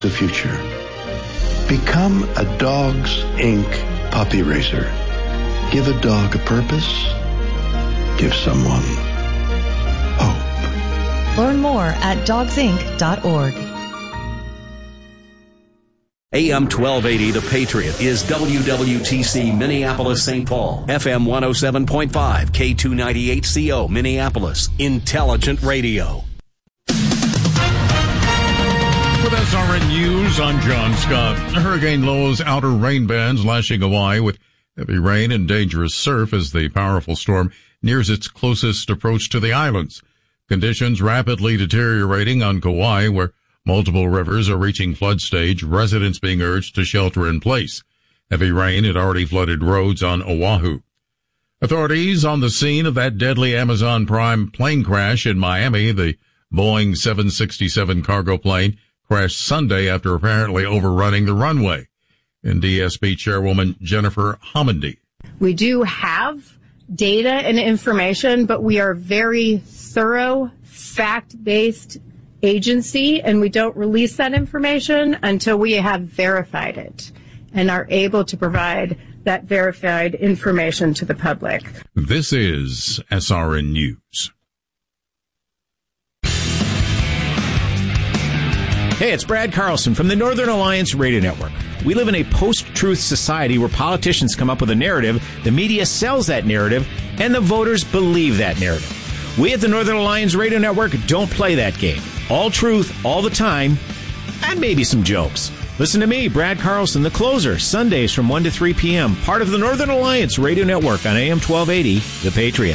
the future. Become a Dogs Inc. puppy raiser. Give a dog a purpose. Give someone hope. Learn more at dogsinc.org. AM 1280, The Patriot, is WWTC Minneapolis, St. Paul. FM 107.5, K298CO, Minneapolis. Intelligent radio. With SRN News, I'm John Scott. Hurricane Lo's outer rain bands lashing Hawaii with heavy rain and dangerous surf as the powerful storm nears its closest approach to the islands. Conditions rapidly deteriorating on Kauai, where multiple rivers are reaching flood stage, residents being urged to shelter in place. Heavy rain had already flooded roads on Oahu. Authorities on the scene of that deadly Amazon Prime plane crash in Miami. The Boeing 767 cargo plane crashed Sunday after apparently overrunning the runway. NDSB Chairwoman Jennifer Homendy. We do have data and information, but we are very thorough, fact-based agency, and we don't release that information until we have verified it and are able to provide that verified information to the public. This is SRN News. Hey, it's Brad Carlson from the Northern Alliance Radio Network. We live in a post-truth society where politicians come up with a narrative, the media sells that narrative, and the voters believe that narrative. We at the Northern Alliance Radio Network don't play that game. All truth, all the time, and maybe some jokes. Listen to me, Brad Carlson, the closer, Sundays from 1 to 3 p.m., part of the Northern Alliance Radio Network on AM 1280, The Patriot.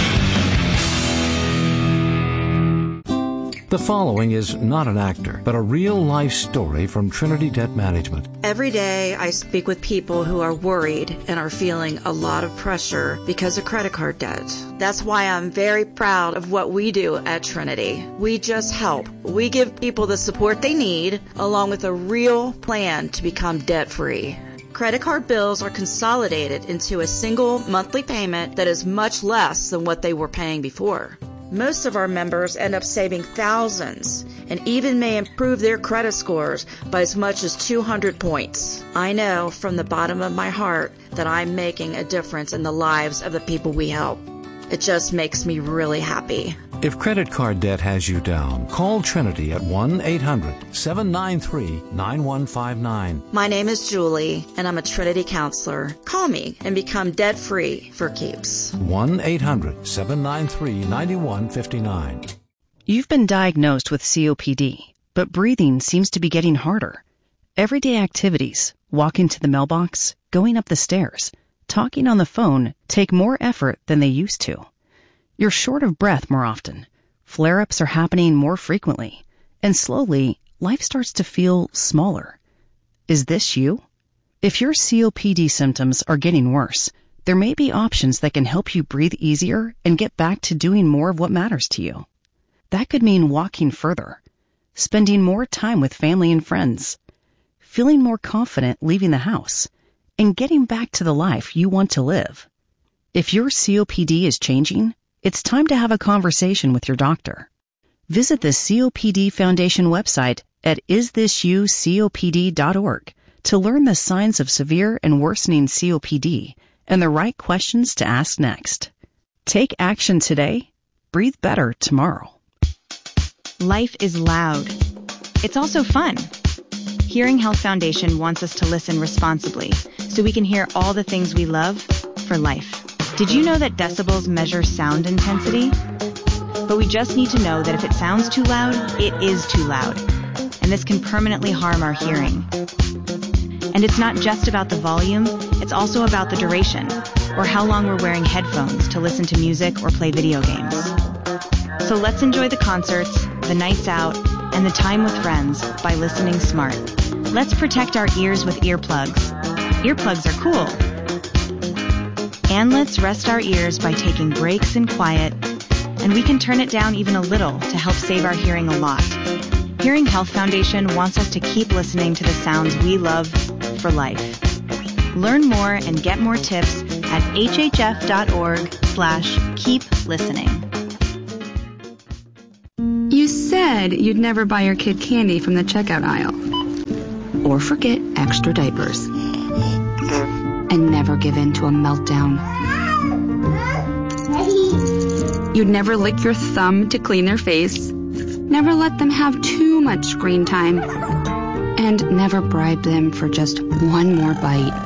The following is not an actor, but a real-life story from Trinity Debt Management. Every day I speak with people who are worried and are feeling a lot of pressure because of credit card debt. That's why I'm very proud of what we do at Trinity. We just help. We give people the support they need, along with a real plan to become debt-free. Credit card bills are consolidated into a single monthly payment that is much less than what they were paying before. Most of our members end up saving thousands and even may improve their credit scores by as much as 200 points. I know from the bottom of my heart that I'm making a difference in the lives of the people we help. It just makes me really happy. If credit card debt has you down, call Trinity at 1-800-793-9159. My name is Julie, and I'm a Trinity counselor. Call me and become debt-free for keeps. 1-800-793-9159. You've been diagnosed with COPD, but breathing seems to be getting harder. Everyday activities, walking to the mailbox, going up the stairs, talking on the phone take more effort than they used to. You're short of breath more often. Flare-ups are happening more frequently. And slowly, life starts to feel smaller. Is this you? If your COPD symptoms are getting worse, there may be options that can help you breathe easier and get back to doing more of what matters to you. That could mean walking further, spending more time with family and friends, feeling more confident leaving the house, and getting back to the life you want to live. If your COPD is changing, it's time to have a conversation with your doctor. Visit the COPD Foundation website at isthisyoucopd.org to learn the signs of severe and worsening COPD and the right questions to ask next. Take action today. Breathe better tomorrow. Life is loud. It's also fun. Hearing Health Foundation wants us to listen responsibly so we can hear all the things we love for life. Did you know that decibels measure sound intensity? But we just need to know that if it sounds too loud, it is too loud. And this can permanently harm our hearing. And it's not just about the volume, it's also about the duration, or how long we're wearing headphones to listen to music or play video games. So let's enjoy the concerts, the nights out, and the time with friends by listening smart. Let's protect our ears with earplugs. Earplugs are cool. And let's rest our ears by taking breaks in quiet, and we can turn it down even a little to help save our hearing a lot. Hearing Health Foundation wants us to keep listening to the sounds we love for life. Learn more and get more tips at hhf.org/keep listening. You said you'd never buy your kid candy from the checkout aisle. or forget extra diapers. And never give in to a meltdown. You'd never lick your thumb to clean their face. Never let them have too much screen time. And never bribe them for just one more bite.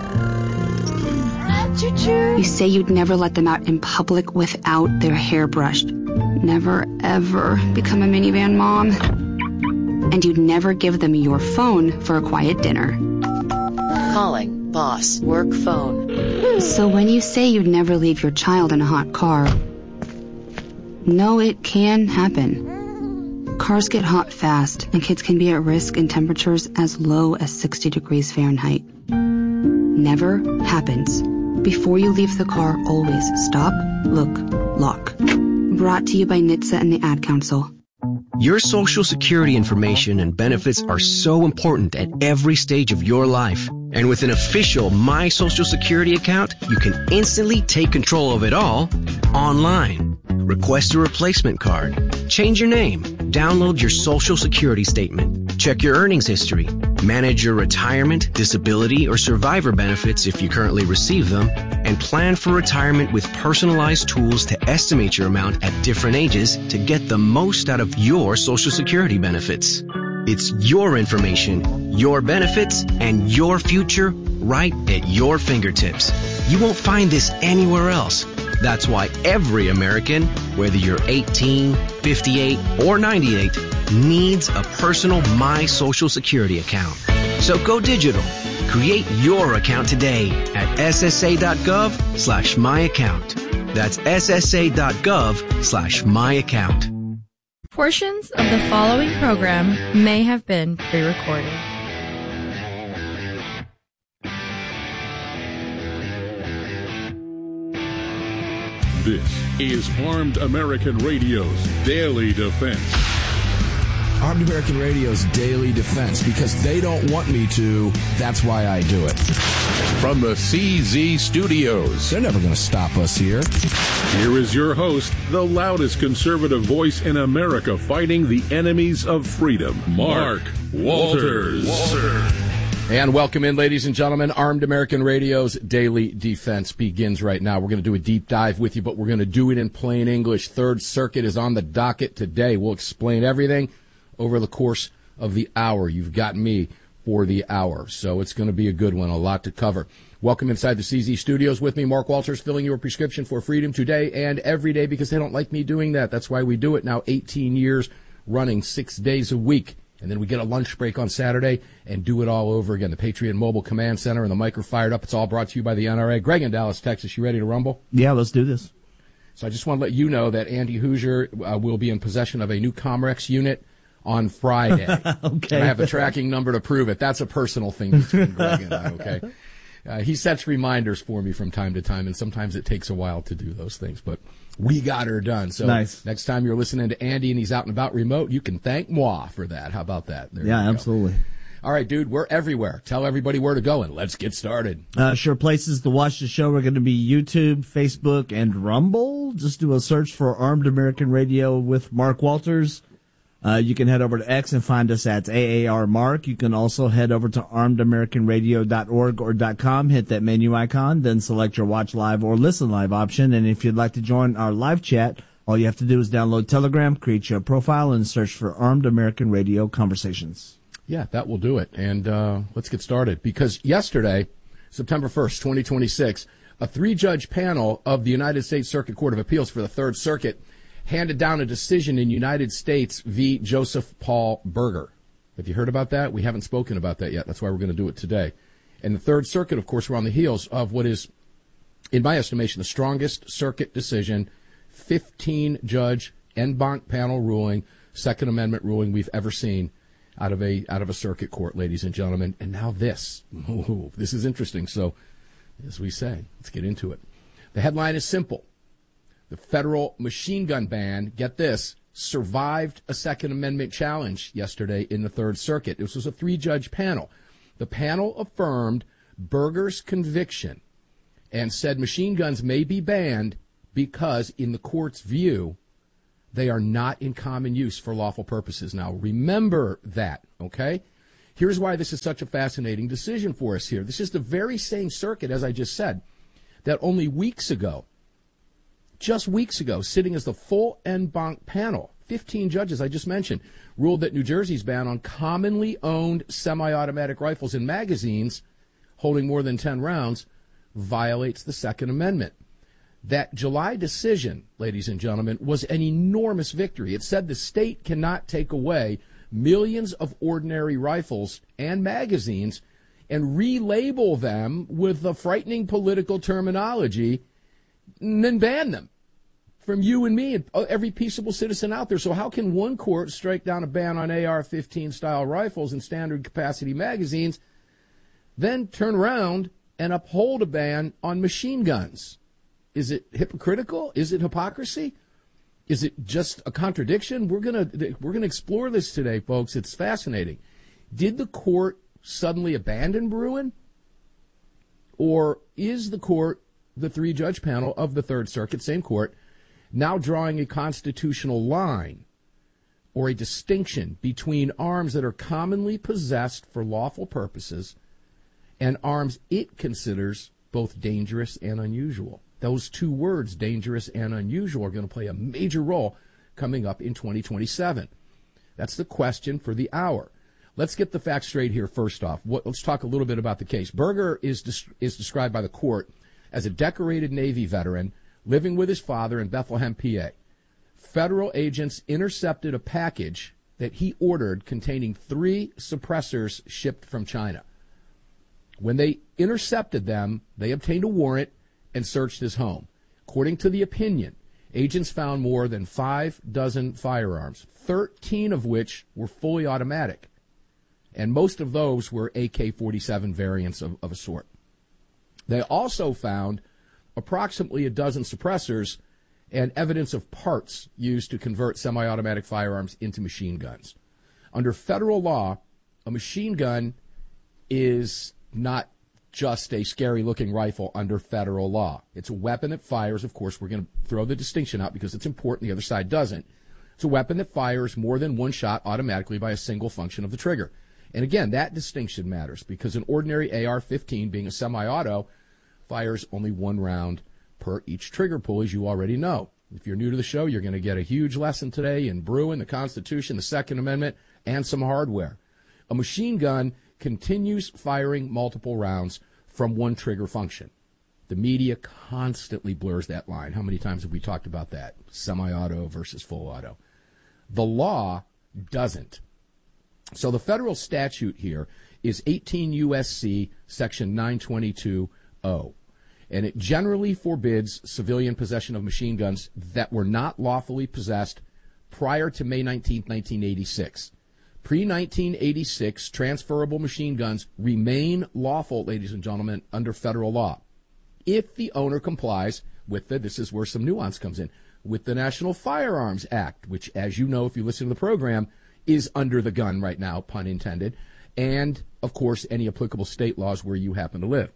You say you'd never let them out in public without their hair brushed. Never, ever become a minivan mom. And you'd never give them your phone for a quiet dinner. Calling boss work phone. So when you say you'd never leave your child in a hot car, no, it can happen. Cars get hot fast, and kids can be at risk in temperatures as low as 60 degrees Fahrenheit. Never happens. Before you leave the car, always stop, look, lock. Brought to you by NHTSA and the Ad Council. Your Social Security information and benefits are so important at every stage of your life. And with an official My Social Security account, you can instantly take control of it all online. Request a replacement card. Change your name. Download your Social Security statement. Check your earnings history. Manage your retirement, disability, or survivor benefits if you currently receive them. And plan for retirement with personalized tools to estimate your amount at different ages to get the most out of your Social Security benefits. It's your information, your benefits, and your future right at your fingertips. You won't find this anywhere else. That's why every American, whether you're 18, 58, or 98, needs a personal My Social Security account. So go digital. Create your account today at ssa.gov/myaccount. That's ssa.gov/myaccount. Portions of the following program may have been pre-recorded. This is Armed American Radio's Daily Defense. Armed American Radio's Daily Defense, because they don't want me to, that's why I do it. From the CZ Studios. They're never going to stop us here. Here is your host, the loudest conservative voice in America fighting the enemies of freedom, Mark Walters. And welcome in, ladies and gentlemen. Armed American Radio's Daily Defense begins right now. We're going to do a deep dive with you, but we're going to do it in plain English. Third Circuit is on the docket today. We'll explain everything over the course of the hour. You've got me for the hour, so it's going to be a good one, a lot to cover. Welcome inside the CZ Studios with me, Mark Walters, filling your prescription for freedom today and every day, because they don't like me doing that. That's why we do it now 18 years running 6 days a week. And then we get a lunch break on Saturday and do it all over again. The Patriot Mobile Command Center and the mic are fired up. It's all brought to you by the NRA. Greg in Dallas, Texas, you ready to rumble? Yeah, let's do this. So I just want to let you know that Andy Hoosier will be in possession of a new Comrex unit on Friday. Okay. And I have a tracking number to prove it. That's a personal thing between Greg and I, okay? He sets reminders for me from time to time, and sometimes it takes a while to do those things. But we got her done. So nice. Next time you're listening to Andy and he's out and about remote, you can thank moi for that. How about that? There yeah, absolutely. All right, dude, we're everywhere. Tell everybody where to go, and let's get started. Sure, places to watch the show are going to be YouTube, Facebook, and Rumble. Just do a search for Armed American Radio with Mark Walters. You can head over to X and find us at AAR Mark. You can also head over to armedamericanradio.org or .com, hit that menu icon, then select your watch live or listen live option. And if you'd like to join our live chat, all you have to do is download Telegram, create your profile, and search for Armed American Radio Conversations. Yeah, that will do it. And let's get started. Because yesterday, September 1st, 2026, a 3-judge panel of the United States Circuit Court of Appeals for the Third Circuit handed down a decision in United States v. Joseph Paul Burger. Have you heard about that? We haven't spoken about that yet. That's why we're going to do it today. And the Third Circuit, of course, we're on the heels of what is, in my estimation, the strongest circuit decision, 15-judge en banc panel ruling, Second Amendment ruling we've ever seen out of a circuit court, ladies and gentlemen. And now this. Ooh, this is interesting. So, as we say, let's get into it. The headline is simple. The federal machine gun ban, get this, survived a Second Amendment challenge yesterday in the Third Circuit. This was a 3-judge panel. The panel affirmed Burger's conviction and said machine guns may be banned because, in the court's view, they are not in common use for lawful purposes. Now, remember that, okay? Here's why this is such a fascinating decision for us here. This is the very same circuit, as I just said, that only weeks ago, just weeks ago, sitting as the full en banc panel, 15 judges I just mentioned, ruled that New Jersey's ban on commonly owned semi-automatic rifles and magazines holding more than 10 rounds violates the Second Amendment. That July decision, ladies and gentlemen, was an enormous victory. It said the state cannot take away millions of ordinary rifles and magazines and relabel them with the frightening political terminology and then ban them from you and me and every peaceable citizen out there. So how can one court strike down a ban on AR-15 style rifles and standard capacity magazines, then turn around and uphold a ban on machine guns? Is it hypocritical? Is it hypocrisy? Is it just a contradiction? We're gonna explore this today, folks. It's fascinating. Did the court suddenly abandon Bruen? Or is the court, the three-judge panel of the Third Circuit, same court, now drawing a constitutional line or a distinction between arms that are commonly possessed for lawful purposes and arms it considers both dangerous and unusual? Those two words, dangerous and unusual, are going to play a major role coming up in 2027. That's the question for the hour. Let's get the facts straight here first off. Let's talk a little bit about the case. Berger is described by the court as a decorated Navy veteran living with his father in Bethlehem, PA. Federal agents intercepted a package that he ordered containing 3 suppressors shipped from China. When they intercepted them, they obtained a warrant and searched his home. According to the opinion, agents found more than 5 dozen firearms, 13 of which were fully automatic, and most of those were AK-47 variants of a sort. They also found approximately a dozen suppressors and evidence of parts used to convert semi-automatic firearms into machine guns. Under federal law, a machine gun is not just a scary-looking rifle under federal law. It's a weapon that fires. Of course, we're going to throw the distinction out because it's important. The other side doesn't. It's a weapon that fires more than one shot automatically by a single function of the trigger. And again, that distinction matters because an ordinary AR-15, being a semi-auto, fires only 1 round per each trigger pull, as you already know. If you're new to the show, you're going to get a huge lesson today in Bruen, the Constitution, the Second Amendment, and some hardware. A machine gun continues firing multiple rounds from one trigger function. The media constantly blurs that line. How many times have we talked about that? Semi-auto versus full auto. The law doesn't. So the federal statute here is 18 U.S.C. section 922-0. And it generally forbids civilian possession of machine guns that were not lawfully possessed prior to May 19, 1986. Pre-1986, transferable machine guns remain lawful, ladies and gentlemen, under federal law, if the owner complies with this is where some nuance comes in, with the National Firearms Act, which, as you know, if you listen to the program, is under the gun right now, pun intended, and, of course, any applicable state laws where you happen to live.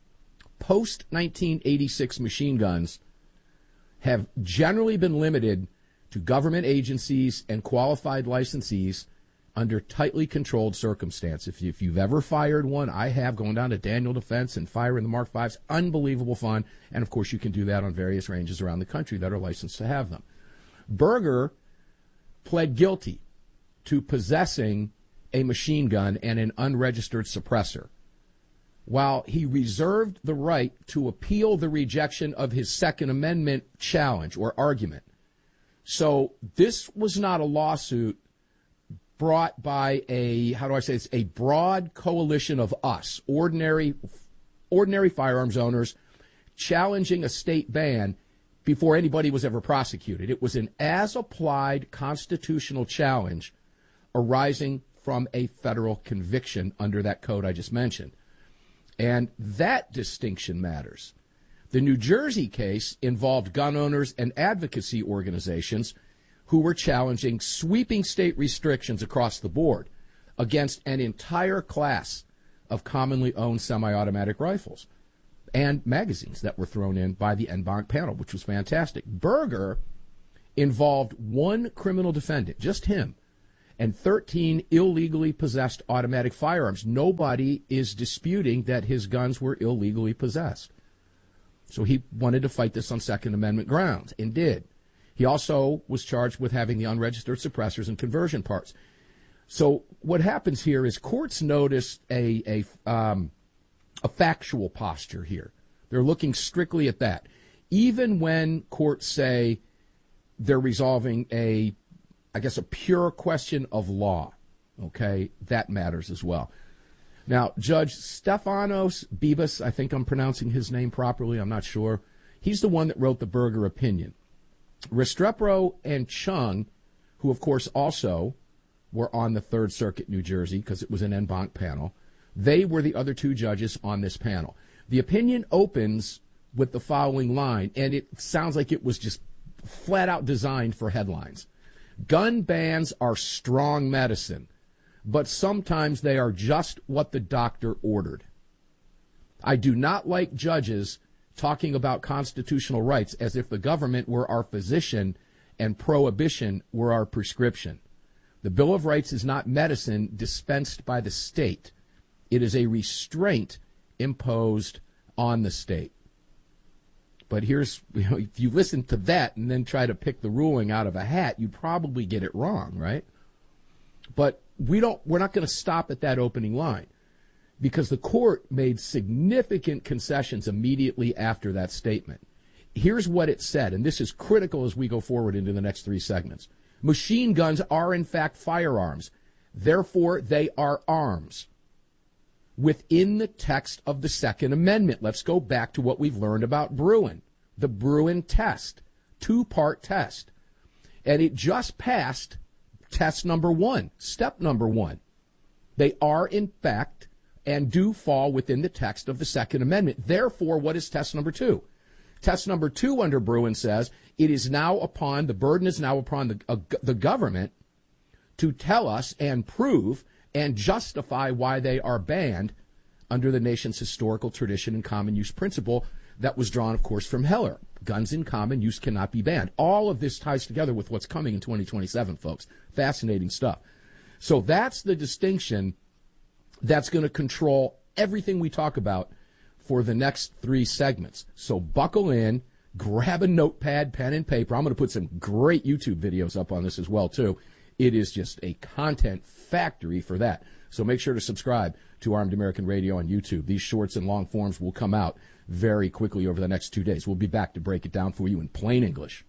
Post-1986 machine guns have generally been limited to government agencies and qualified licensees under tightly controlled circumstance. If you've ever fired one, I have, going down to Daniel Defense and firing the Mark Vs, unbelievable fun. And, of course, you can do that on various ranges around the country that are licensed to have them. Berger pled guilty to possessing a machine gun and an unregistered suppressor, while he reserved the right to appeal the rejection of his Second Amendment challenge or argument. So this was not a lawsuit brought by a broad coalition of us, ordinary firearms owners, challenging a state ban before anybody was ever prosecuted. It was an as-applied constitutional challenge arising from a federal conviction under that code I just mentioned. And that distinction matters. The New Jersey case involved gun owners and advocacy organizations who were challenging sweeping state restrictions across the board against an entire class of commonly owned semi-automatic rifles and magazines that were thrown in by the en banc panel, which was fantastic. Berger involved one criminal defendant, just him, and 13 illegally possessed automatic firearms. Nobody is disputing that his guns were illegally possessed. So he wanted to fight this on Second Amendment grounds, and did. He also was charged with having the unregistered suppressors and conversion parts. So what happens here is courts notice a factual posture here. They're looking strictly at that. Even when courts say they're resolving a pure question of law, okay, that matters as well. Now, Judge Stefanos Bibas, I think I'm pronouncing his name properly, I'm not sure. He's the one that wrote the Berger opinion. Restrepo and Chung, who of course also were on the Third Circuit, New Jersey, because it was an en banc panel, they were the other two judges on this panel. The opinion opens with the following line, and it sounds like it was just flat out designed for headlines. Gun bans are strong medicine, but sometimes they are just what the doctor ordered. I do not like judges talking about constitutional rights as if the government were our physician and prohibition were our prescription. The Bill of Rights is not medicine dispensed by the state. It is a restraint imposed on the state. But here's, if you listen to that and then try to pick the ruling out of a hat, you'd probably get it wrong, right? But we're not going to stop at that opening line, because the court made significant concessions immediately after that statement. Here's what it said, and this is critical as we go forward into the next three segments. Machine guns are in fact firearms. Therefore, they are arms. Within the text of the Second Amendment, let's go back to what we've learned about Bruen, the Bruen test, two-part test. And it just passed test number one, step number one. They are, in fact, and do fall within the text of the Second Amendment. Therefore, what is test number two? Test number two under Bruen says the burden is now upon the government to tell us and prove and justify why they are banned under the nation's historical tradition and common use principle that was drawn, of course, from Heller. Guns in common use cannot be banned. All of this ties together with what's coming in 2027, folks. Fascinating stuff. So that's the distinction that's going to control everything we talk about for the next three segments. So buckle in, grab a notepad, pen, and paper. I'm going to put some great YouTube videos up on this as well, too. It is just a content factory for that. So make sure to subscribe to Armed American Radio on YouTube. These shorts and long forms will come out very quickly over the next 2 days. We'll be back to break it down for you in plain English.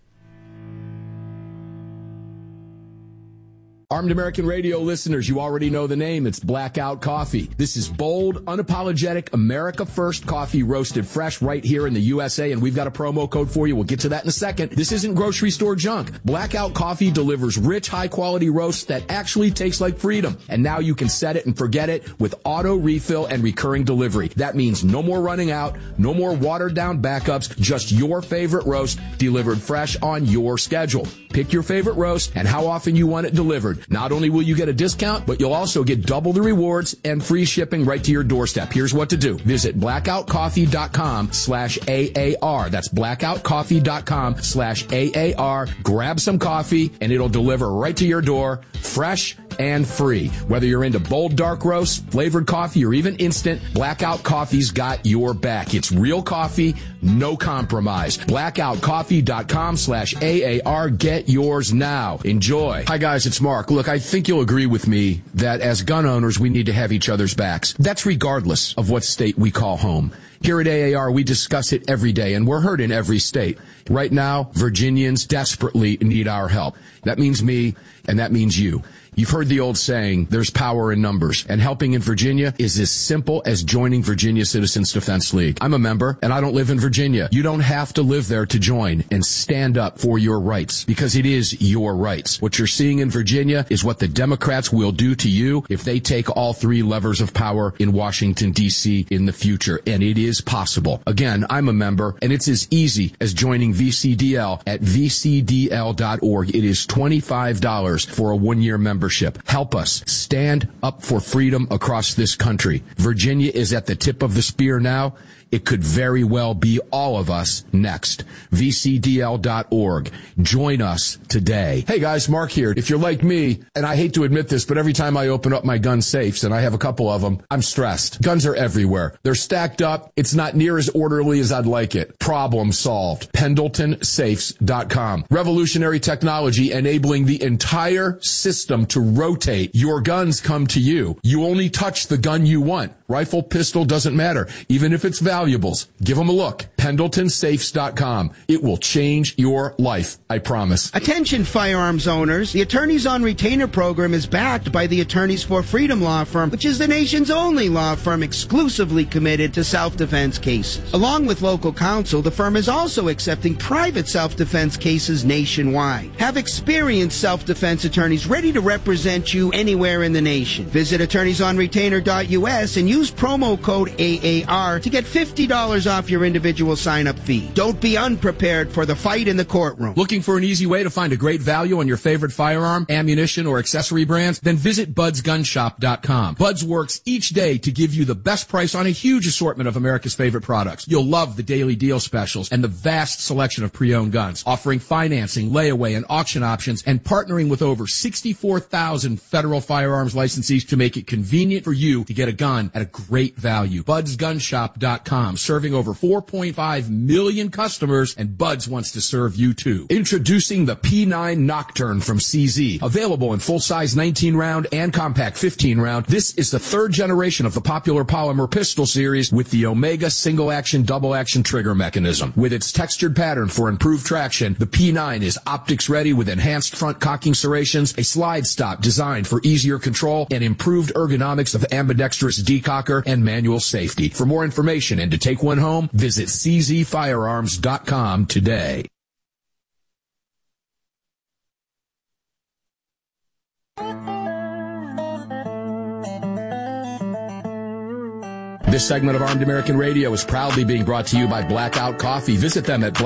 Armed American Radio listeners, you already know the name. It's Blackout Coffee. This is bold, unapologetic, America First coffee roasted fresh right here in the USA, and we've got a promo code for you. We'll get to that in a second. This isn't grocery store junk. Blackout Coffee delivers rich, high-quality roasts that actually taste like freedom. And now you can set it and forget it with auto refill and recurring delivery. That means no more running out, no more watered-down backups, just your favorite roast delivered fresh on your schedule. Pick your favorite roast and how often you want it delivered. Not only will you get a discount, but you'll also get double the rewards and free shipping right to your doorstep. Here's what to do. Visit blackoutcoffee.com/AAR. That's blackoutcoffee.com/AAR. Grab some coffee and it'll deliver right to your door, fresh and free. Whether you're into bold dark roast, flavored coffee, or even instant, Blackout Coffee's got your back. It's real coffee, no compromise. blackoutcoffee.com/AAR. Get yours now. Enjoy. Hi guys, it's Mark. Look, I think you'll agree with me that as gun owners, we need to have each other's backs. That's regardless of what state we call home. Here at AAR, we discuss it every day, and we're heard in every state. Right now, Virginians desperately need our help. That means me, and that means you. You've heard the old saying, there's power in numbers, and helping in Virginia is as simple as joining Virginia Citizens Defense League. I'm a member, and I don't live in Virginia. You don't have to live there to join and stand up for your rights, because it is your rights. What you're seeing in Virginia is what the Democrats will do to you if they take all three levers of power in Washington, D.C. in the future, and it is possible. Again, I'm a member, and it's as easy as joining VCDL at vcdl.org. It is $25 for a one-year membership. membership. Help us stand up for freedom across this country. Virginia is at the tip of the spear now. It could very well be all of us next. VCDL.org. Join us today. Hey guys, Mark here. If you're like me, and I hate to admit this, but every time I open up my gun safes, and I have a couple of them, I'm stressed. Guns are everywhere. They're stacked up. It's not near as orderly as I'd like it. Problem solved. PendletonSafes.com. Revolutionary technology enabling the entire system to rotate. Your guns come to you. You only touch the gun you want. Rifle, pistol, doesn't matter. Even if it's valuables, give them a look. PendletonSafes.com. It will change your life, I promise. Attention firearms owners. The Attorneys on Retainer program is backed by the Attorneys for Freedom law firm, which is the nation's only law firm exclusively committed to self-defense cases. Along with local counsel, the firm is also accepting private self-defense cases nationwide. Have experienced self-defense attorneys ready to represent you anywhere in the nation. Visit attorneysonretainer.us and use promo code AAR to get $50 off your individual sign-up fee. Don't be unprepared for the fight in the courtroom. Looking for an easy way to find a great value on your favorite firearm, ammunition, or accessory brands? Then visit BudsGunShop.com. Buds works each day to give you the best price on a huge assortment of America's favorite products. You'll love the daily deal specials and the vast selection of pre-owned guns, offering financing, layaway, and auction options, and partnering with over 64,000 federal firearms licensees to make it convenient for you to get a gun at a great value. BudsGunShop.com, serving over 4.5 million customers, and Buds wants to serve you too. Introducing the P9 Nocturne from CZ, available in full-size 19-round and compact 15-round. This is the third generation of the popular polymer pistol series with the Omega single-action, double-action trigger mechanism. With its textured pattern for improved traction, the P9 is optics-ready with enhanced front cocking serrations, a slide stop designed for easier control, and improved ergonomics of ambidextrous decocker and manual safety. For more information and to take one home, visit czfirearms.com today. This segment of Armed American Radio is proudly being brought to you by Blackout Coffee. Visit them at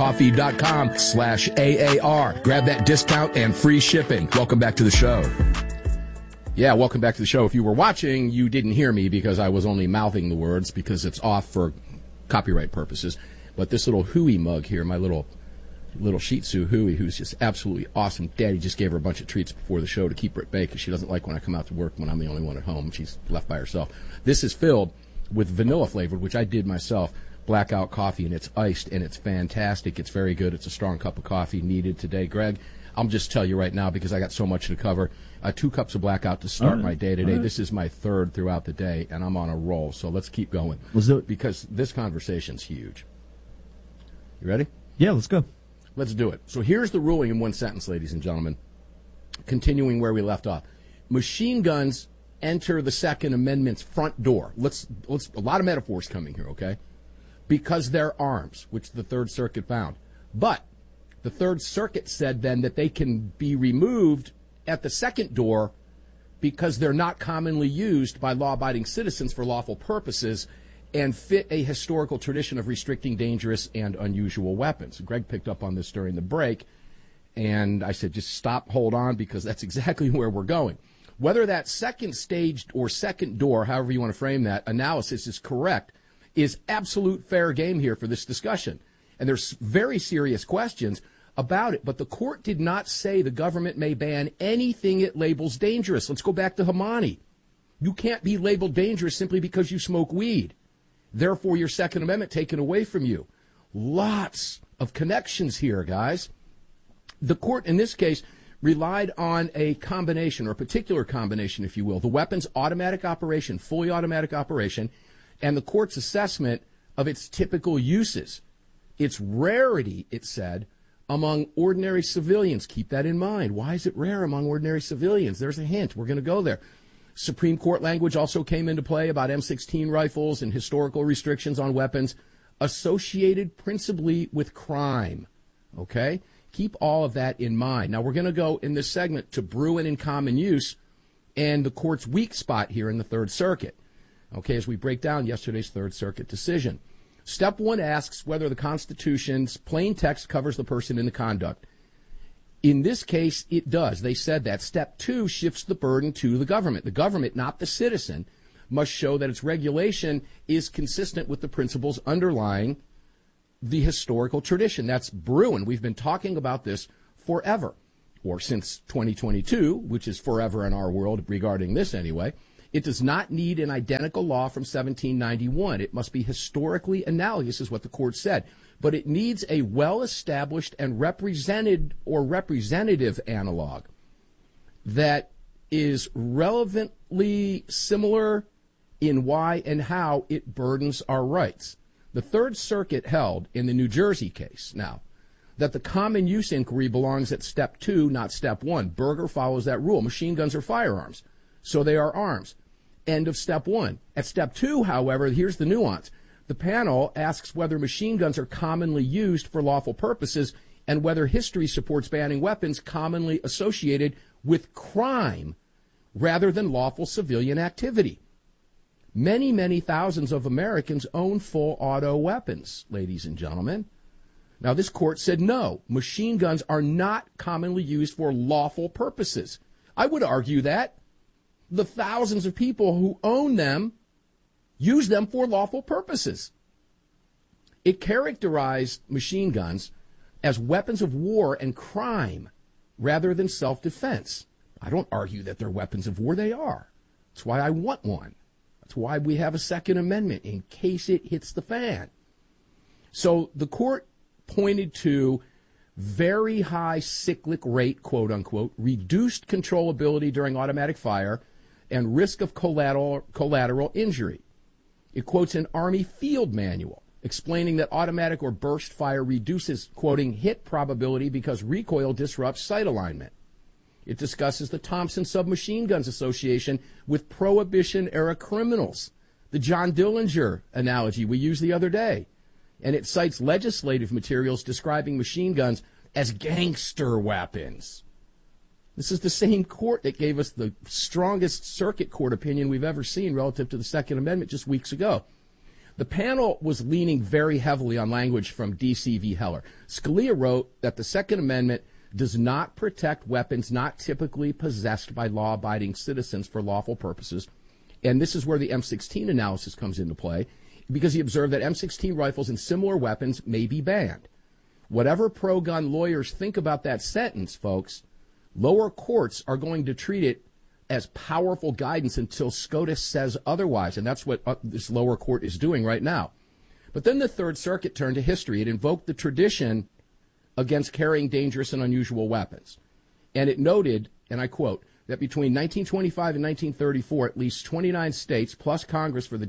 blackoutcoffee.com/AAR. Grab that discount and free shipping. Welcome back to the show. Yeah, welcome back to the show. If you were watching, you didn't hear me because I was only mouthing the words because it's off for copyright purposes. But this little Huey mug here, my little Shih Tzu Huey, who's just absolutely awesome. Daddy just gave her a bunch of treats before the show to keep her at bay because she doesn't like when I come out to work when I'm the only one at home. She's left by herself. This is filled with vanilla flavored, which I did myself, Blackout Coffee, and it's iced, and it's fantastic. It's very good. It's a strong cup of coffee needed today. Greg, I'll just tell you right now because I got so much to cover. 2 cups of Blackout to start my day today. This is my third throughout the day, and I'm on a roll, so let's keep going. Let's do it. Because this conversation's huge. You ready? Yeah, let's go. Let's do it. So here's the ruling in one sentence, ladies and gentlemen, continuing where we left off. Machine guns enter the Second Amendment's front door. Let's a lot of metaphors coming here, okay? Because they're arms, which the Third Circuit found. But the Third Circuit said then that they can be removed at the second door because they're not commonly used by law-abiding citizens for lawful purposes and fit a historical tradition of restricting dangerous and unusual weapons. Greg picked up on this during the break, and I said, just stop, hold on, because that's exactly where we're going. Whether that second stage or second door, however you want to frame that, analysis is correct, is absolute fair game here for this discussion. And there's very serious questions about it, but the court did not say the government may ban anything it labels dangerous. Let's go back to Hamani. You can't be labeled dangerous simply because you smoke weed. Therefore, your Second Amendment taken away from you. Lots of connections here, guys. The court, in this case, relied on a combination, or a particular combination, if you will, the weapon's automatic operation, fully automatic operation, and the court's assessment of its typical uses. Its rarity, it said, among ordinary civilians. Keep that in mind. Why is it rare among ordinary civilians? There's a hint. We're going to go there. Supreme Court language also came into play about M16 rifles and historical restrictions on weapons associated principally with crime. Okay? Keep all of that in mind. Now, we're going to go in this segment to Bruen in common use and the court's weak spot here in the Third Circuit. Okay, as we break down yesterday's Third Circuit decision. Step 1 asks whether the Constitution's plain text covers the person in the conduct. In this case, it does. They said that. Step 2 shifts the burden to the government. The government, not the citizen, must show that its regulation is consistent with the principles underlying the historical tradition. That's Bruin. We've been talking about this forever, or since 2022, which is forever in our world regarding this anyway. It does not need an identical law from 1791. It must be historically analogous, is what the court said. But it needs a well-established and represented or representative analog that is relevantly similar in why and how it burdens our rights. The Third Circuit held in the New Jersey case now that the common use inquiry belongs at step 2, not step 1. Berger follows that rule. Machine guns are firearms, so they are arms. End of step 1. At step 2, however, here's the nuance. The panel asks whether machine guns are commonly used for lawful purposes and whether history supports banning weapons commonly associated with crime rather than lawful civilian activity. Many, many thousands of Americans own full auto weapons, ladies and gentlemen. Now, this court said no, machine guns are not commonly used for lawful purposes. I would argue that the thousands of people who own them use them for lawful purposes. It characterized machine guns as weapons of war and crime rather than self-defense. I don't argue that they're weapons of war. They are. That's why I want one. That's why we have a Second Amendment, in case it hits the fan. So the court pointed to very high cyclic rate, quote unquote, reduced controllability during automatic fire, and risk of collateral injury. It quotes an Army field manual explaining that automatic or burst fire reduces, quoting, hit probability because recoil disrupts sight alignment. It discusses the Thompson Submachine Guns Association with Prohibition-era criminals, the John Dillinger analogy we used the other day. And it cites legislative materials describing machine guns as gangster weapons. This is the same court that gave us the strongest circuit court opinion we've ever seen relative to the Second Amendment just weeks ago. The panel was leaning very heavily on language from D.C. v. Heller. Scalia wrote that the Second Amendment does not protect weapons not typically possessed by law-abiding citizens for lawful purposes. And this is where the M16 analysis comes into play, because he observed that M16 rifles and similar weapons may be banned. Whatever pro-gun lawyers think about that sentence, folks, lower courts are going to treat it as powerful guidance until SCOTUS says otherwise, and that's what this lower court is doing right now. But then the Third Circuit turned to history. It invoked the tradition against carrying dangerous and unusual weapons. And it noted, and I quote, that between 1925 and 1934, at least 29 states plus Congress for the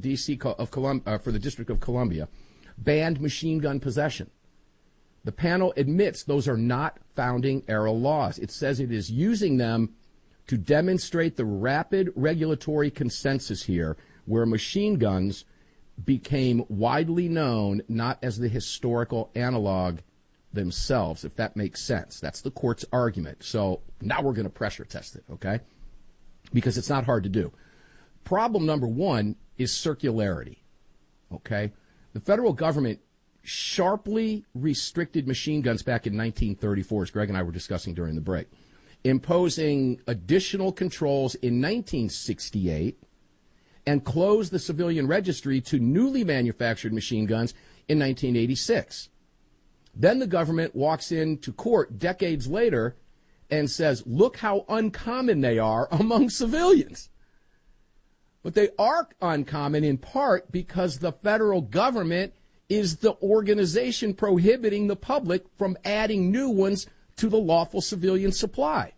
for the District of Columbia banned machine gun possession. The panel admits those are not founding-era laws. It says it is using them to demonstrate the rapid regulatory consensus here, where machine guns became widely known not as the historical analog themselves, if that makes sense. That's the court's argument. So now we're going to pressure test it, okay? Because it's not hard to do. Problem number one is circularity, okay? The federal government sharply restricted machine guns back in 1934, as Greg and I were discussing during the break, imposing additional controls in 1968 and closed the civilian registry to newly manufactured machine guns in 1986. Then the government walks into court decades later and says, look how uncommon they are among civilians. But they are uncommon in part because the federal government is the organization prohibiting the public from adding new ones to the lawful civilian supply.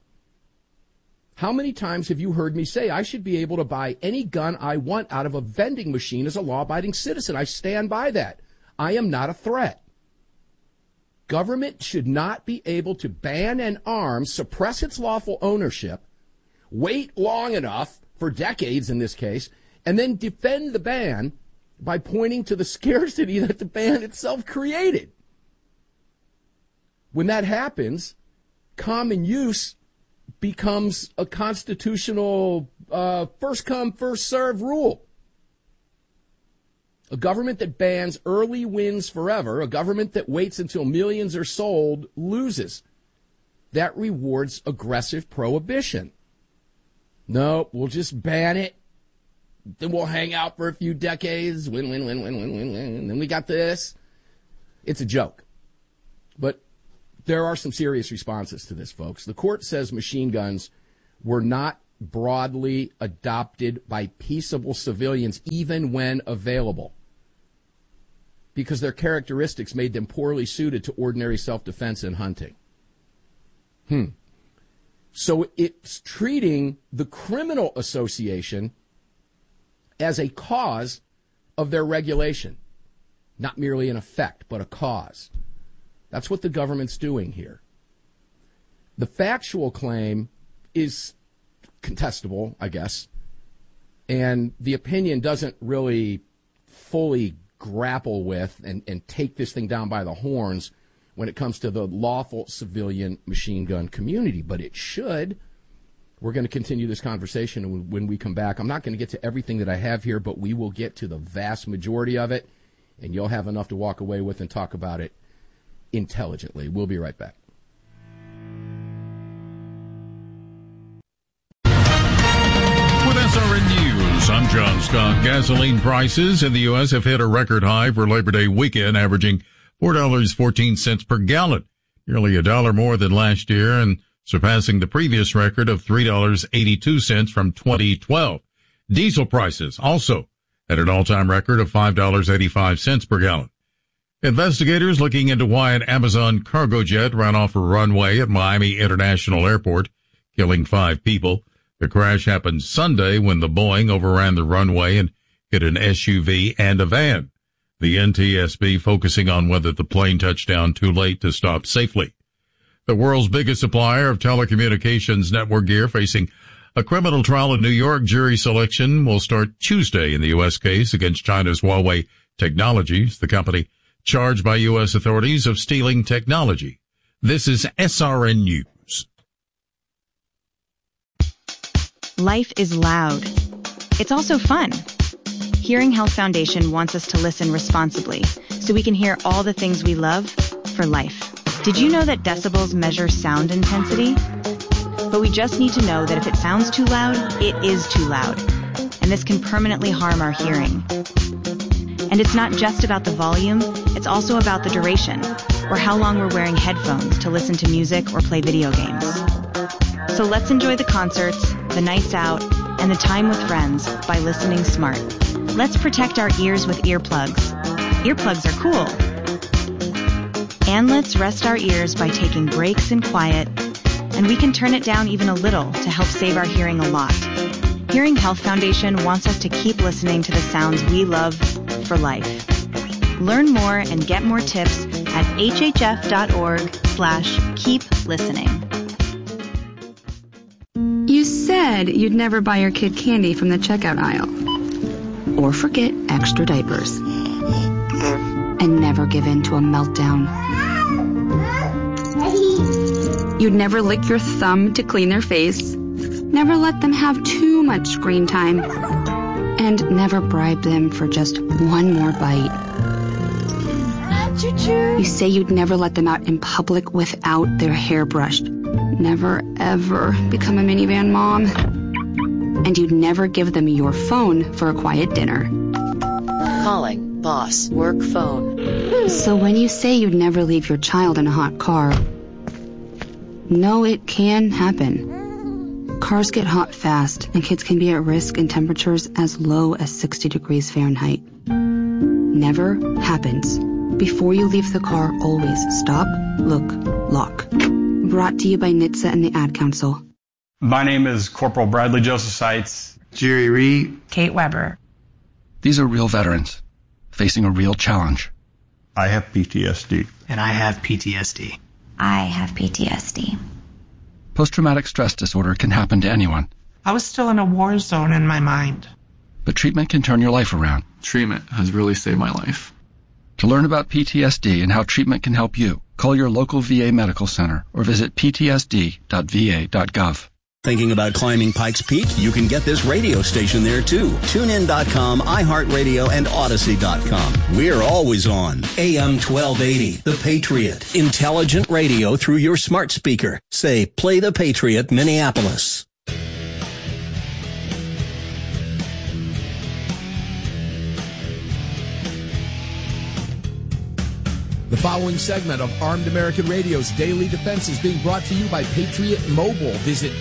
How many times have you heard me say I should be able to buy any gun I want out of a vending machine as a law-abiding citizen? I stand by that. I am not a threat. Government should not be able to ban an arm, suppress its lawful ownership, wait long enough, for decades in this case, and then defend the ban by pointing to the scarcity that the ban itself created. When that happens, common use becomes a constitutional first come, first served rule. A government that bans early wins forever. A government that waits until millions are sold loses. that rewards aggressive prohibition. No, we'll just ban it. Then we'll hang out for a few decades. Win. And then we got this. It's a joke. But there are some serious responses to this, folks. The court says machine guns were not broadly adopted by peaceable civilians, even when available, because their characteristics made them poorly suited to ordinary self-defense and hunting. So it's treating the criminal association as a cause of their regulation, not merely an effect, but a cause. That's what the government's doing here. The factual claim is contestable, I guess, and the opinion doesn't really fully grapple with and take this thing down by the horns when it comes to the lawful civilian machine gun community, but it should. We're going to continue this conversation, and when we come back, I'm not going to get to everything that I have here, but we will get to the vast majority of it, and you'll have enough to walk away with and talk about it intelligently. We'll be right back. With SRN News, I'm John Scott. Gasoline prices in the U.S. have hit a record high for Labor Day weekend, averaging $4.14 per gallon, nearly $1 more than last year and surpassing the previous record of $3.82 from 2012. Diesel prices also at an all-time record of $5.85 per gallon. Investigators looking into why an Amazon cargo jet ran off a runway at Miami International Airport, killing 5 people. The crash happened Sunday when the Boeing overran the runway and hit an SUV and a van. The NTSB focusing on whether the plane touched down too late to stop safely. The world's biggest supplier of telecommunications network gear facing a criminal trial in New York. Jury selection will start Tuesday in the U.S. case against China's Huawei Technologies, the company charged by U.S. authorities of stealing technology. This is SRN News. Life is loud. It's also fun. Hearing Health Foundation wants us to listen responsibly so we can hear all the things we love for life. Did you know that decibels measure sound intensity? But we just need to know that if it sounds too loud, it is too loud. And this can permanently harm our hearing. And it's not just about the volume, it's also about the duration, or how long we're wearing headphones to listen to music or play video games. So let's enjoy the concerts, the nights out, and the time with friends by listening smart. Let's protect our ears with earplugs. Earplugs are cool. And let's rest our ears by taking breaks in quiet, and we can turn it down even a little to help save our hearing a lot. Hearing Health Foundation wants us to keep listening to the sounds we love for life. Learn more and get more tips at hhf.org/keep listening. You said you'd never buy your kid candy from the checkout aisle. Or forget extra diapers. And never give in to a meltdown. You'd never lick your thumb to clean their face. Never let them have too much screen time. And never bribe them for just one more bite. You say you'd never let them out in public without their hair brushed. Never, ever become a minivan mom. And you'd never give them your phone for a quiet dinner. Calling, boss, work phone. So when you say you'd never leave your child in a hot car, no, it can happen. Cars get hot fast, and kids can be at risk in temperatures as low as 60 degrees Fahrenheit. Never happens. Before you leave the car, always stop, look, lock. Brought to you by NHTSA and the Ad Council. My name is Corporal Bradley Joseph Seitz. Jerry Reed. Kate Weber. These are real veterans facing a real challenge. I have PTSD. And I have PTSD. I have PTSD. Post-traumatic stress disorder can happen to anyone. I was still in a war zone in my mind. But treatment can turn your life around. Treatment has really saved my life. To learn about PTSD and how treatment can help you, call your local VA medical center or visit ptsd.va.gov. Thinking about climbing Pikes Peak? You can get this radio station there too. TuneIn.com, iHeartRadio, and Odyssey.com. We're always on. AM 1280, The Patriot. Intelligent radio through your smart speaker. Say, play The Patriot, Minneapolis. The following segment of Armed American Radio's Daily Defense is being brought to you by Patriot Mobile. Visit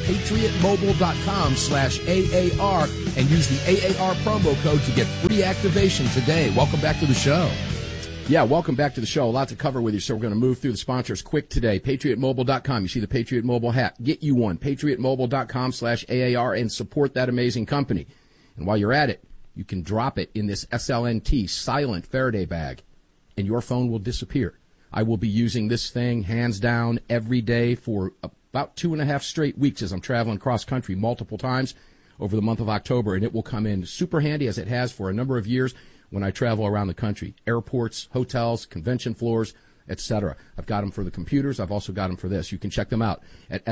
patriotmobile.com/AAR and use the AAR promo code to get free activation today. Welcome back to the show. Yeah, welcome back to the show. A lot to cover with you, so we're going to move through the sponsors quick today. PatriotMobile.com. You see the Patriot Mobile hat. Get you one. PatriotMobile.com/AAR and support that amazing company. And while you're at it, you can drop it in this SLNT silent Faraday bag, and your phone will disappear. I will be using this thing hands down every day for about 2.5 straight weeks as I'm traveling cross country multiple times over the month of October, and it will come in super handy as it has for a number of years when I travel around the country. Airports, hotels, convention floors, etc. I've got them for the computers. I've also got them for this. You can check them out at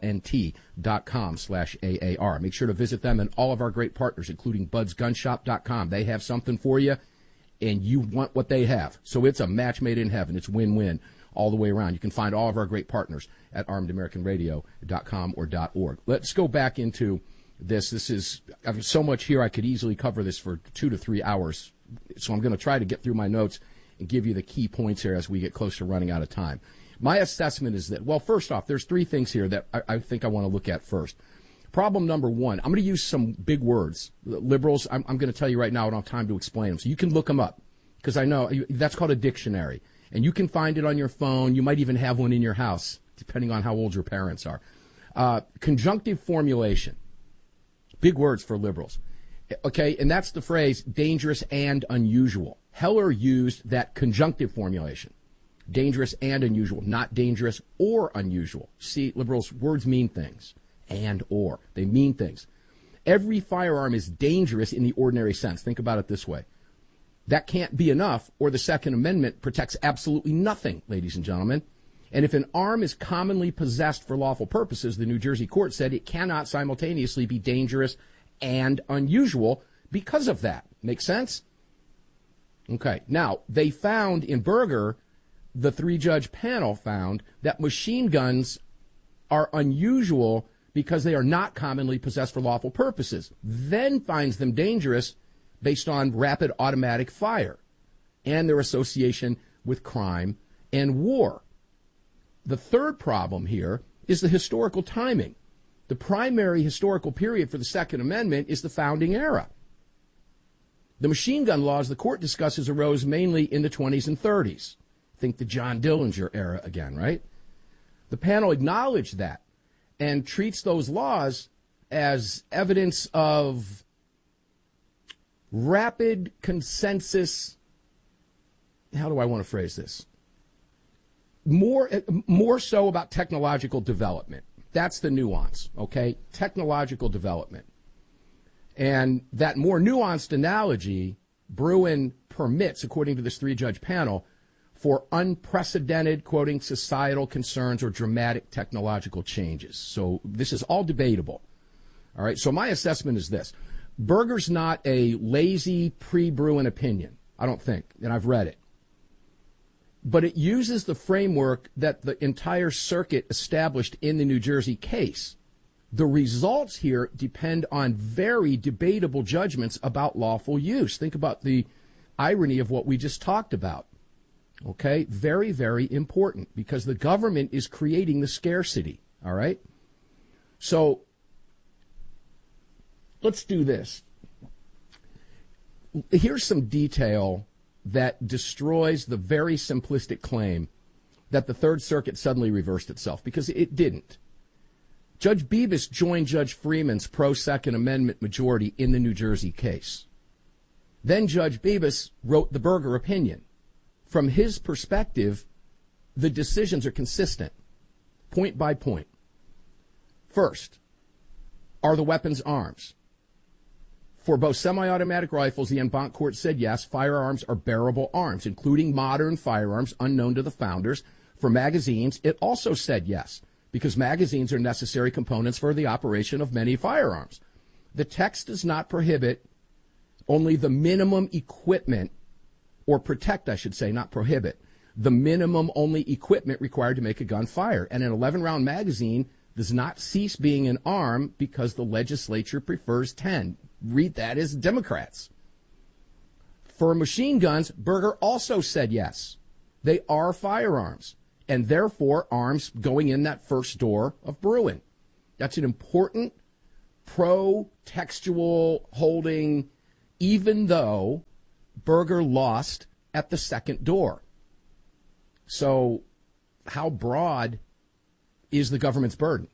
slnt.com/AAR. Make sure to visit them and all of our great partners, including budsgunshop.com. They have something for you, and you want what they have. So it's a match made in heaven. It's win-win all the way around. You can find all of our great partners at armedamericanradio.com or .org. Let's go back into this. I have so much here. I could easily cover this for 2 to 3 hours. So I'm going to try to get through my notes and give you the key points here as we get close to running out of time. My assessment is that, well, first off, there's 3 things here that I think I want to look at first. Problem number 1, I'm going to use some big words. Liberals, I'm going to tell you right now, I don't have time to explain them. So you can look them up, because I know that's called a dictionary. And you can find it on your phone. You might even have one in your house, depending on how old your parents are. Conjunctive formulation. Big words for liberals. Okay, and that's the phrase dangerous and unusual. Heller used that conjunctive formulation. Dangerous and unusual, not dangerous or unusual. See, liberals, words mean things. And or. They mean things. Every firearm is dangerous in the ordinary sense. Think about it this way. That can't be enough, or the Second Amendment protects absolutely nothing, ladies and gentlemen. And if an arm is commonly possessed for lawful purposes, the New Jersey court said it cannot simultaneously be dangerous and unusual because of that. Make sense? Okay. Now, they found in Berger, the 3-judge panel found that machine guns are unusual because they are not commonly possessed for lawful purposes, then finds them dangerous based on rapid automatic fire and their association with crime and war. The third problem here is the historical timing. The primary historical period for the Second Amendment is the founding era. The machine gun laws the court discusses arose mainly in the 20s and 30s. Think the John Dillinger era again, right? The panel acknowledged that and treats those laws as evidence of rapid consensus. How do I want to phrase this? More so about technological development. That's the nuance, okay? Technological development. And that more nuanced analogy, Bruin permits, according to this 3-judge panel, for unprecedented, quoting, societal concerns or dramatic technological changes. So this is all debatable. All right, so my assessment is this. Berger's not a lazy pre-Bruin opinion, I don't think, and I've read it. But it uses the framework that the entire circuit established in the New Jersey case. The results here depend on very debatable judgments about lawful use. Think about the irony of what we just talked about. Okay? Very, very important, because the government is creating the scarcity. All right? So let's do this. Here's some detail that destroys the very simplistic claim that the Third Circuit suddenly reversed itself, because it didn't. Judge Bibas joined Judge Freeman's pro-Second Amendment majority in the New Jersey case. Then Judge Bibas wrote the Berger opinion. From his perspective, the decisions are consistent, point by point. First, are the weapons arms? For both semi-automatic rifles, the en banc court said yes, firearms are bearable arms, including modern firearms unknown to the founders. For magazines, it also said yes, because magazines are necessary components for the operation of many firearms. The text does not prohibit, only the minimum equipment, or protect, I should say, not prohibit, the minimum only equipment required to make a gun fire. And an 11-round magazine does not cease being an arm because the legislature prefers 10. Read that as Democrats. For machine guns, Berger also said yes. They are firearms, and therefore arms going in that first door of Bruen. That's an important pro-textual holding, even though Berger lost at the second door. So how broad is the government's burden?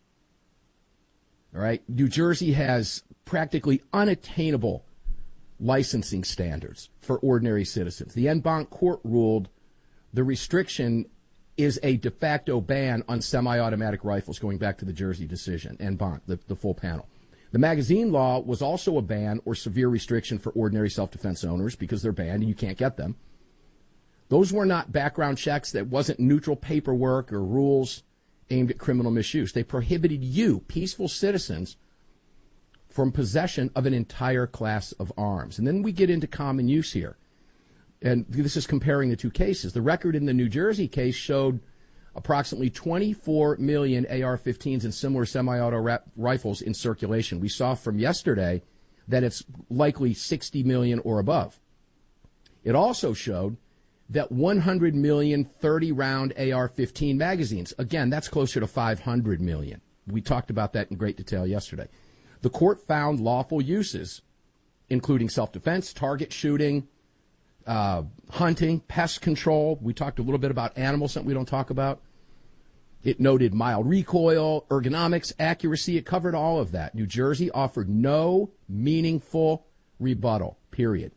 All right. New Jersey has practically unattainable licensing standards for ordinary citizens. The en banc court ruled the restriction is a de facto ban on semi-automatic rifles, going back to the Jersey decision, en banc, the full panel. The magazine law was also a ban or severe restriction for ordinary self-defense owners because they're banned and you can't get them. Those were not background checks. That wasn't neutral paperwork or rules aimed at criminal misuse. They prohibited you, peaceful citizens, from possession of an entire class of arms. And then we get into common use here. And this is comparing the two cases. The record in the New Jersey case showed approximately 24 million AR-15s and similar semi-auto rifles in circulation. We saw from yesterday that it's likely 60 million or above. It also showed that 100 million 30-round AR-15 magazines. Again, that's closer to 500 million. We talked about that in great detail yesterday. The court found lawful uses, including self-defense, target shooting, hunting, pest control. We talked a little bit about animals, something we don't talk about. It noted mild recoil, ergonomics, accuracy. It covered all of that. New Jersey offered no meaningful rebuttal, period.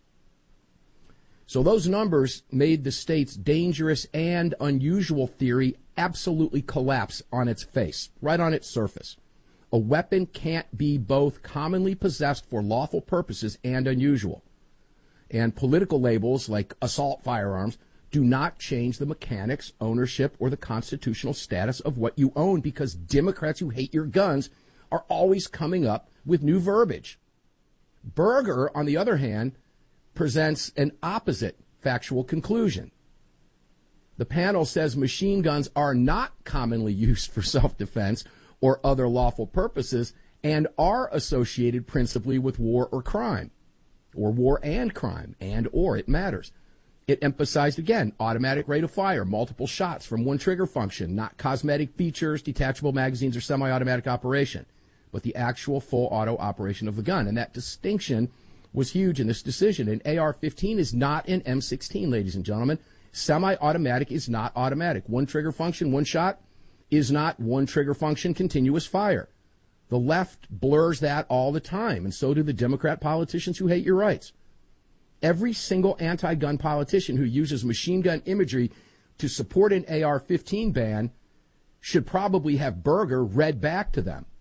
So those numbers made the state's dangerous and unusual theory absolutely collapse on its face, right on its surface. A weapon can't be both commonly possessed for lawful purposes and unusual. And political labels like assault firearms do not change the mechanics, ownership, or the constitutional status of what you own, because Democrats who hate your guns are always coming up with new verbiage. Berger, on the other hand, presents an opposite factual conclusion. The panel says machine guns are not commonly used for self-defense or other lawful purposes and are associated principally with war or crime, or war and crime, and or, it matters. It emphasized, again, automatic rate of fire, multiple shots from one trigger function, not cosmetic features, detachable magazines, or semi-automatic operation, but the actual full auto operation of the gun. And that distinction was huge in this decision. An AR-15 is not an M16, ladies and gentlemen. Semi-automatic is not automatic. One trigger function, one shot, is not one trigger function, continuous fire. The left blurs that all the time, and so do the Democrat politicians who hate your rights. Every single anti-gun politician who uses machine gun imagery to support an AR-15 ban should probably have Berger read back to them,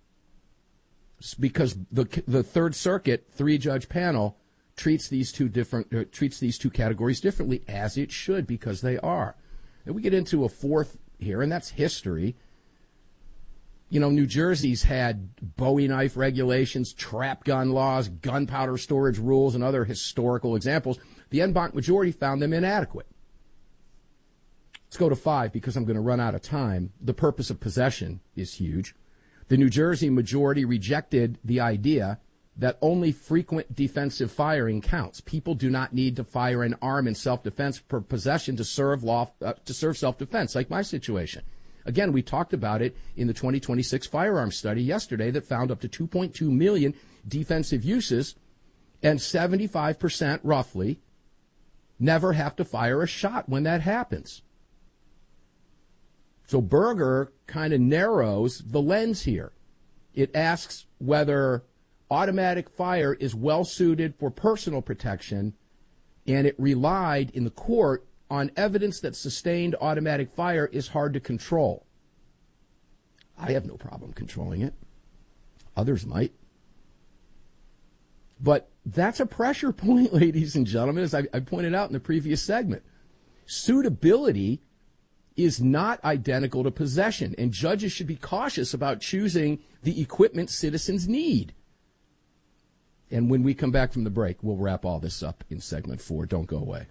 because the Third Circuit three-judge panel treats these two categories differently, as it should, because they are. And we get into a fourth here, and that's history. You know, New Jersey's had Bowie knife regulations, trap gun laws, gunpowder storage rules, and other historical examples. The en banc majority found them inadequate. Let's go to 5, because I'm going to run out of time. The purpose of possession is huge. The New Jersey majority rejected the idea that only frequent defensive firing counts. People do not need to fire an arm in self-defense for possession to serve self-defense, like my situation. Again, we talked about it in the 2026 firearms study yesterday that found up to 2.2 million defensive uses, and 75% roughly never have to fire a shot when that happens. So Berger kind of narrows the lens here. It asks whether automatic fire is well suited for personal protection, and it relied in the court on evidence that sustained automatic fire is hard to control. I have no problem controlling it. Others might. But that's a pressure point, ladies and gentlemen, as I pointed out in the previous segment. Suitability is not identical to possession, and judges should be cautious about choosing the equipment citizens need. And when we come back from the break, we'll wrap all this up in segment 4. Don't go away.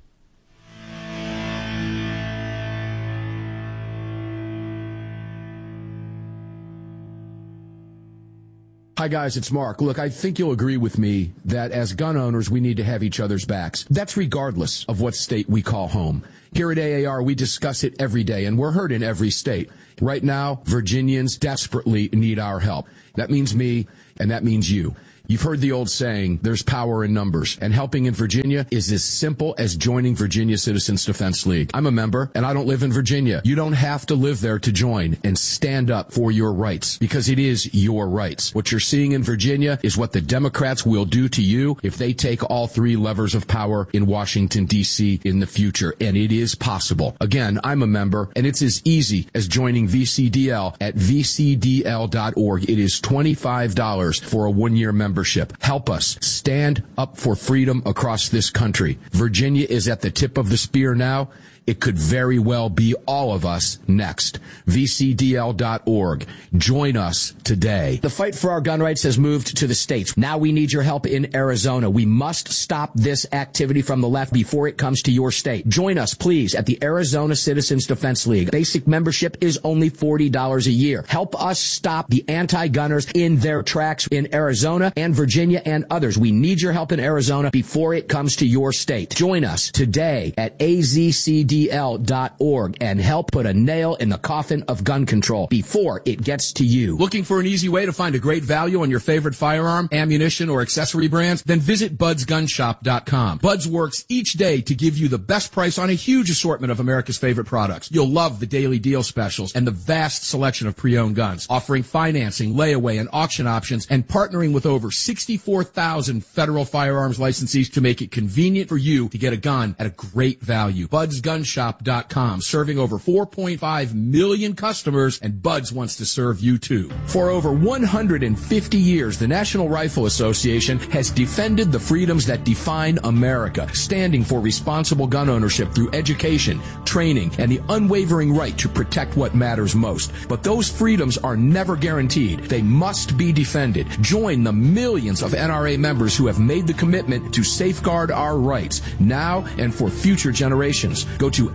Hi, guys, it's Mark. Look, I think you'll agree with me that as gun owners, we need to have each other's backs. That's regardless of what state we call home. Here at AAR, we discuss it every day, and we're heard in every state. Right now, Virginians desperately need our help. That means me, and that means you. You've heard the old saying, there's power in numbers, and helping in Virginia is as simple as joining Virginia Citizens Defense League. I'm a member, and I don't live in Virginia. You don't have to live there to join and stand up for your rights, because it is your rights. What you're seeing in Virginia is what the Democrats will do to you if they take all 3 levers of power in Washington, D.C. in the future, and it is possible. Again, I'm a member, and it's as easy as joining VCDL at vcdl.org. It is $25 for a 1-year membership. Help us stand up for freedom across this country. Virginia is at the tip of the spear now. It could very well be all of us next. VCDL.org. Join us today. The fight for our gun rights has moved to the states. Now we need your help in Arizona. We must stop this activity from the left before it comes to your state. Join us, please, at the Arizona Citizens Defense League. Basic membership is only $40 a year. Help us stop the anti-gunners in their tracks in Arizona and Virginia and others. We need your help in Arizona before it comes to your state. Join us today at AZCD.org and help put a nail in the coffin of gun control before it gets to you. Looking for an easy way to find a great value on your favorite firearm, ammunition, or accessory brands? Then visit budsgunshop.com. Buds works each day to give you the best price on a huge assortment of America's favorite products. You'll love the daily deal specials and the vast selection of pre-owned guns, offering financing, layaway, and auction options, and partnering with over 64,000 federal firearms licensees to make it convenient for you to get a gun at a great value. Budsgunshop.com, serving over 4.5 million customers, and Buds wants to serve you too. For over 150 years, the National Rifle Association has defended the freedoms that define America, standing for responsible gun ownership through education, training, and the unwavering right to protect what matters most. But those freedoms are never guaranteed. They must be defended. Join the millions of NRA members who have made the commitment to safeguard our rights now and for future generations. Go to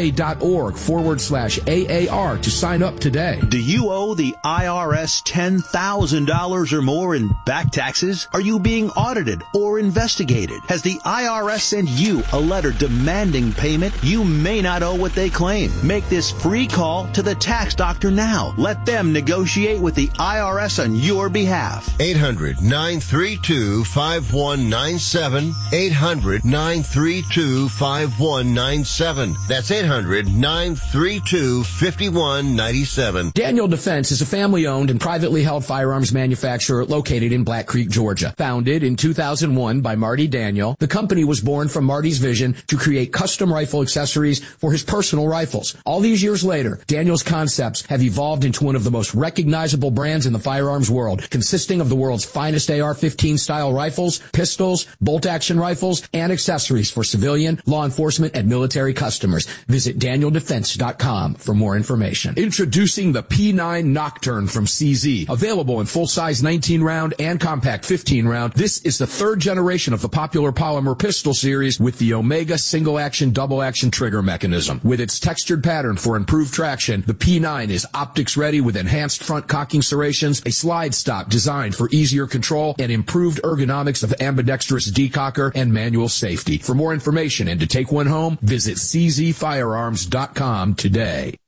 NRA.org/AAR to sign up today. Do you owe the IRS $10,000 or more in back taxes? Are you being audited or investigated? Has the IRS sent you a letter demanding payment? You may not owe what they claim. Make this free call to the tax doctor now. Let them negotiate with the IRS on your behalf. 800-932-5197. 800-932-5197. That's 800-932-5197. Daniel Defense is a family-owned and privately held firearms manufacturer located in Black Creek, Georgia. Founded in 2001 by Marty Daniel, the company was born from Marty's vision to create custom rifle accessories for his personal rifles. All these years later, Daniel's concepts have evolved into one of the most recognizable brands in the firearms world, consisting of the world's finest AR-15 style rifles, pistols, bolt-action rifles, and accessories for civilian, law enforcement, and military customers. Visit DanielDefense.com for more information. Introducing the P9 Nocturne from CZ. Available in full-size 19-round and compact 15-round, this is the third generation of the popular polymer pistol series with the Omega single-action, double-action trigger mechanism. With its textured pattern for improved traction, the P9 is optics-ready with enhanced front cocking serrations, a slide stop designed for easier control, and improved ergonomics of ambidextrous decocker and manual safety. For more information and to take one home, visit czfirearms.com today.